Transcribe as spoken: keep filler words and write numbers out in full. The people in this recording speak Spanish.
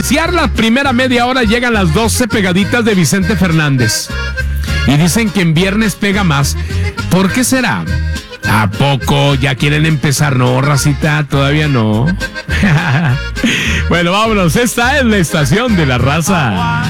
iniciar la primera media hora llegan las doce pegaditas de Vicente Fernández. Y dicen que en viernes pega más. ¿Por qué será? ¿A poco ya quieren empezar? No, racita, todavía no. Bueno, vámonos. Esta es la estación de la raza.